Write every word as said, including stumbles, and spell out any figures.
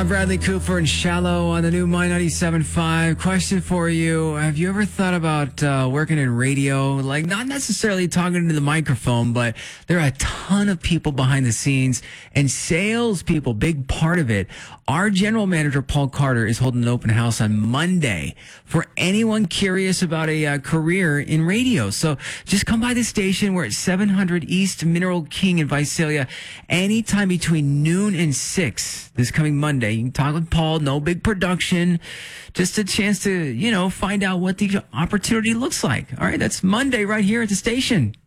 Bradley Cooper and Shallow on the new My ninety-seven point five. Question for you. Have you ever thought about uh, working in radio? Like, not necessarily talking into the microphone, but there are a ton of people behind the scenes and salespeople, big part of it. Our general manager, Paul Carter, is holding an open house on Monday for anyone curious about a uh, career in radio. So just come by the station. We're at seven hundred East Mineral King in Visalia anytime between noon and six this coming Monday. You can talk with Paul, no big production, just a chance to, you know, find out what the opportunity looks like. All right, that's Monday right here at the station.